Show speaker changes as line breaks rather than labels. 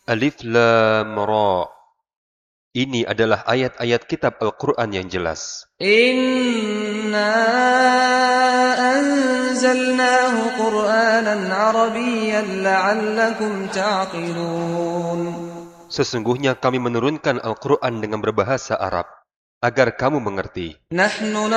Alif Lam Ra. Ini adalah ayat-ayat kitab Al-Quran yang jelas.
Inna anzalnahu Qur'anan Arabiyyan la'allakum ta'qilun.
Sesungguhnya kami menurunkan Al-Quran dengan berbahasa Arab, agar kamu mengerti.
Nahnu